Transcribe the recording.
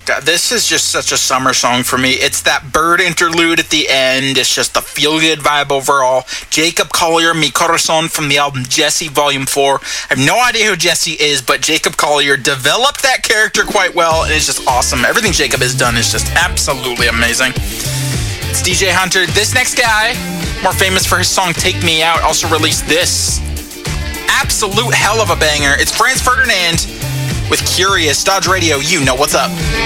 God, this is just such a summer song for me. It's that bird interlude at the end. It's just a feel-good vibe overall. Jacob Collier, Mi Corazon from the album Jesse Volume 4. I have no idea who Jesse is, but Jacob Collier developed that character quite well, and it's just awesome. Everything Jacob has done is just absolutely amazing. It's DJ Hunter. This next guy, more famous for his song Take Me Out, also released this absolute hell of a banger. It's Franz Ferdinand with Curious. Dodge Radio, you know what's up.